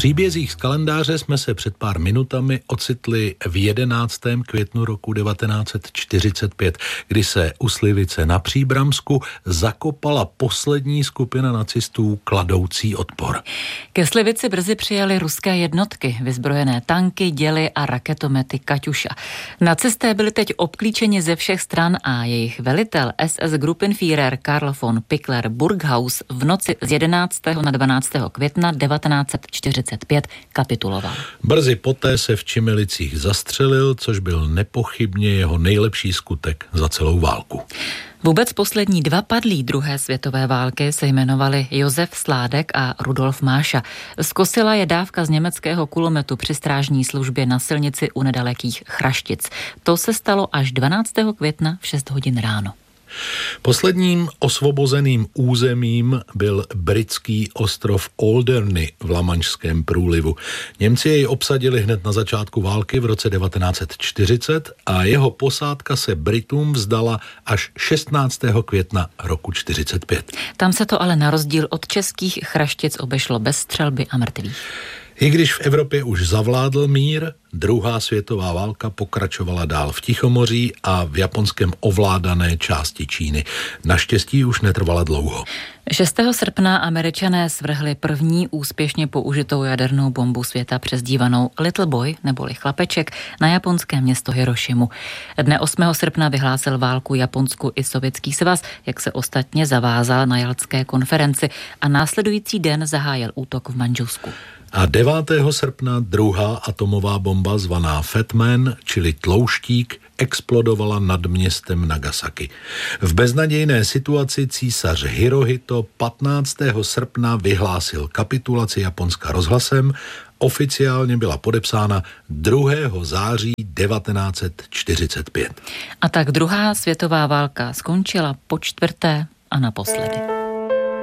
příbězích z kalendáře jsme se před pár minutami ocitli v 11. květnu roku 1945, kdy se u Slivice na Příbramsku zakopala poslední skupina nacistů kladoucí odpor. Ke Slivici brzy přijeli ruské jednotky, vyzbrojené tanky, děly a raketomety Kaťuša. Nacisté byli teď obklíčeni ze všech stran a jejich velitel SS Gruppenführer Karl von Pickler-Burghaus v noci z 11. na 12. května 1945 kapituloval. Brzy poté se v Čimelicích zastřelil, což byl nepochybně jeho nejlepší skutek za celou válku. Vůbec poslední dva padlí druhé světové války se jmenovali Josef Sládek a Rudolf Máša. Zkosila je dávka z německého kulometu při strážní službě na silnici u nedalekých Chraštic. To se stalo až 12. května v 6 hodin ráno. Posledním osvobozeným územím byl britský ostrov Alderney v Lamanšském průlivu. Němci jej obsadili hned na začátku války v roce 1940 a jeho posádka se Britům vzdala až 16. května roku 1945. Tam se to ale na rozdíl od českých Chraštic obešlo bez střelby a mrtvých. I když v Evropě už zavládl mír, druhá světová válka pokračovala dál v Tichomoří a v japonském ovládané části Číny. Naštěstí už netrvala dlouho. 6. srpna Američané svrhli první úspěšně použitou jadernou bombu světa přezdívanou Little Boy neboli chlapeček na japonské město Hirošimu. Dne 8. srpna vyhlásil válku Japonsku i Sovětský svaz, jak se ostatně zavázal na Jaltské konferenci, a následující den zahájil útok v Mandžusku. A 9. srpna druhá atomová bomba zvaná Fat Man, čili tlouštík, explodovala nad městem Nagasaki. V beznadějné situaci císař Hirohito 15. srpna vyhlásil kapitulaci Japonska rozhlasem. Oficiálně byla podepsána 2. září 1945. A tak druhá světová válka skončila po čtvrté a naposledy.